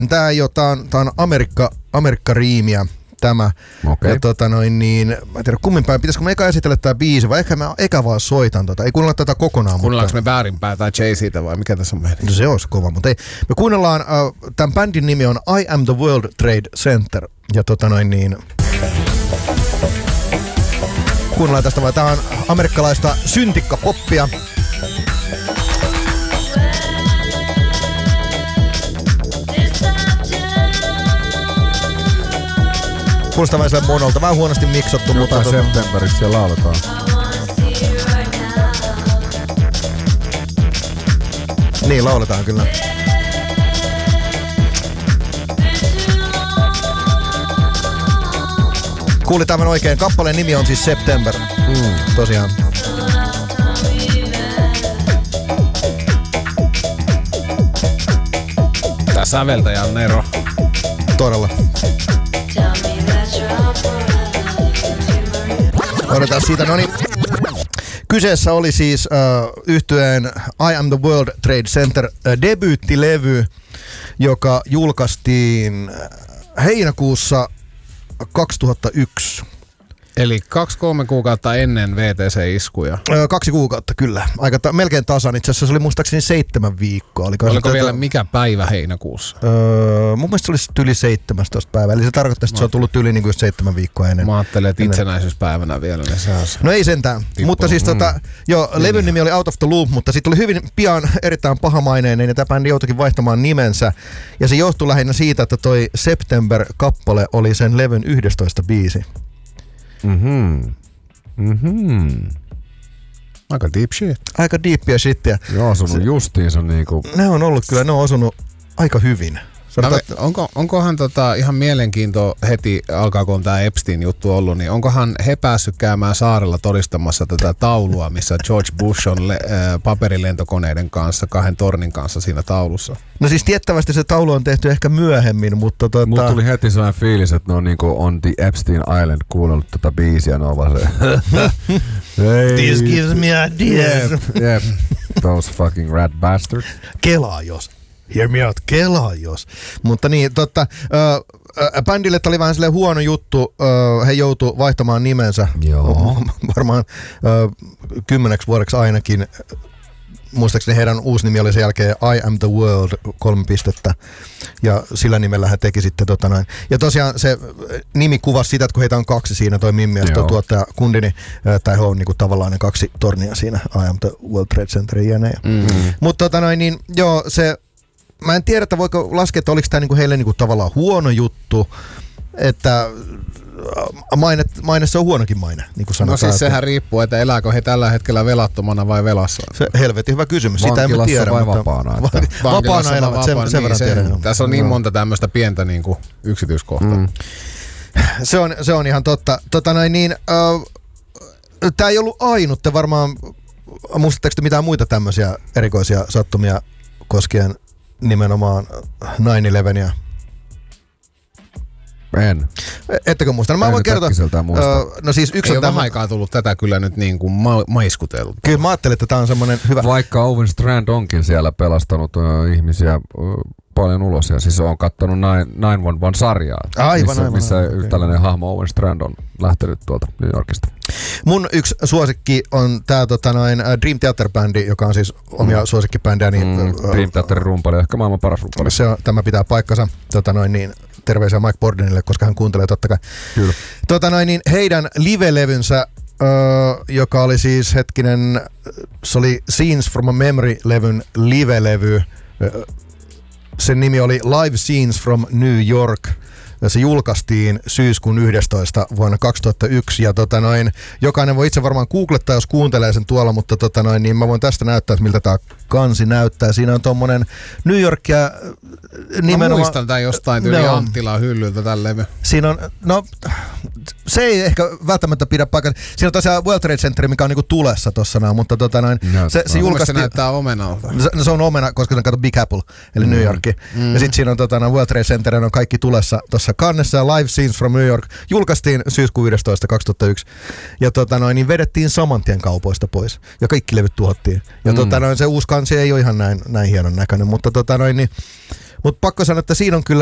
tää ei oo, tää on Amerikka-riimiä tämä. Okay. Ja mä en tiedä kummin päin, pitäisikö me eka esitellä tää biisi vai ehkä mä eka vaan soitan ei kuunnella tätä kokonaan. Kuunnellaanko me väärinpäin tai Jay-Zitä vai mikä tässä on meidän? No se olisi kova, mutta ei. Me kuunnellaan, tämän bändin nimi on I Am The World Trade Center. Ja kuunnellaan tästä vaan, tää on amerikkalaista syntikkapoppia. Kuulostaa vähän silleen monolta, vähän huonosti miksattu, mutta Septemberissa siellä lauletaan. Niin, lauletaan kyllä. Kuulit tämän oikein. Kappaleen nimi on siis September. Tosiaan. Tää säveltäjä on Nero. Todella. Odotetaan siitä, no niin. Kyseessä oli siis yhtyeen I Am The World Trade Center debyyttilevy, joka julkaistiin heinäkuussa 2001. Eli 2-3 kuukautta ennen VTC-iskuja. 2 kuukautta, kyllä. Melkein tasan. Itse asiassa se oli muistaakseni 7 viikkoa. Oliko vielä mikä päivä heinäkuussa? Mun mielestä se olisi yli 17 päivää. Eli se tarkoittaa, että se on tullut yli niin kuin 7 viikkoa ennen. Mä ajattelin, että itsenäisyyspäivänä vielä. Niin no ei sentään. Tippuu. Mutta siis levyn nimi oli Out of the Loop, mutta sitten oli hyvin pian erittäin pahamaineinen ja tämä bändi joutuikin vaihtamaan nimensä. Ja se johtui lähinnä siitä, että toi September-kappale oli sen levyn 11 biisi. Aika deep shit. Aika deepia shittiä. Joo, osunut justiinsa niinku. Ne on ollut kyllä, ne on osunut aika hyvin. Onkohan ihan mielenkiintoa heti, alkaako on tää Epstein-juttu ollut, niin onkohan he päässyt käymään saarella todistamassa tätä taulua, missä George Bush on paperilentokoneiden kanssa, 2 tornin kanssa siinä taulussa? No siis tiettävästi se taulu on tehty ehkä myöhemmin, mutta Mulla tuli heti sellainen fiilis, että ne on niinku on The Epstein Island kuunnellut tätä biisiä, ne on vaan se This gives me ideas. Yep. Those fucking rat bastards. Kelaa jos. Hear me out, kelaa jos. Mutta niin, bändille oli vähän silleen huono juttu. He joutu vaihtamaan nimensä. Joo. Varmaan 10 vuodeksi ainakin. Muistaakseni heidän uusi nimi oli sen jälkeen I Am The World, 3 pistettä. Ja sillä nimellä hän teki sitten Ja tosiaan se nimi kuvasi sitä, että kun heitä on 2 siinä, toi Mimmi ja toi tuottaja Kundini, tai he on niinku tavallaan ne 2 tornia siinä I Am The World Trade Centerin jänejä. Mutta se mä en tiedä, että voiko laskea, että oliko tämä niinku heille niinku tavallaan huono juttu, että maine se on huonokin maine, niin kuin sanotaan. No siis sehän riippuu, että elääkö he tällä hetkellä velattomana vai velassa. Se helvetin hyvä kysymys, sitä emme tiedä. Vai vapaana? Vapaana elävät, sen verran tiedän. Tässä on niin monta tämmöistä pientä niinku yksityiskohtaa. Se on ihan totta. Tämä ei ollut ainut, te varmaan, muistatteko te mitään muita tämmöisiä erikoisia sattumia koskien nimenomaan 9/11:a? En. Ettekö muista? No mä voin kertoa. No siis yksi ei on ole vähän aikaa tullut tätä kyllä nyt niin kuin maiskutellut. Kyllä mä ajattelin, että tää on semmonen hyvä. Vaikka Owen Strand onkin siellä pelastanut ihmisiä paljon ulos ja siis on kattonut 911-sarjaa. Aivan. Missä tällainen hahmo Owen Strand on lähtenyt tuolta New Yorkista. Mun yksi suosikki on tää Dream Theater-bändi, joka on siis omia suosikkibändejä. Dream Theaterin rumpali, ehkä maailman paras rumpali. Tämä pitää paikkansa. Terveisiä Mike Bordenille, koska hän kuuntelee totta kai. Kyllä. Heidän live-levynsä, joka oli siis se oli Scenes from a Memory-levyn live-levy. Sen nimi oli Live Scenes from New York. Se julkaistiin syyskuun 11. vuonna 2001 ja jokainen voi itse varmaan googlettaa, jos kuuntelee sen tuolla, mutta niin mä voin tästä näyttää, että miltä tää kansi näyttää. Siinä on tommonen New York ja nimenomaan. Mä muistan tää jostain tyyli Anttilan hyllyltä tän levy. Siinä on, se ei ehkä välttämättä pidä paikkaa. Siinä on tosiaan World Trade Center, mikä on niinku tulessa tossa näin, mutta se julkaistiin. Se näyttää omenalta. Se on omena, koska se on kato Big Apple, eli New York. Ja sit siinä on World Trade Center, on kaikki tulessa tossa kannessa ja Live Scenes from New York julkaistiin syyskuun 11. 2001 ja niin vedettiin saman tien kaupoista pois ja kaikki levyt tuhottiin ja se uusi kansi ei ole ihan näin hienon näköinen, mutta Mutta pakko sanoa, että siinä on kyllä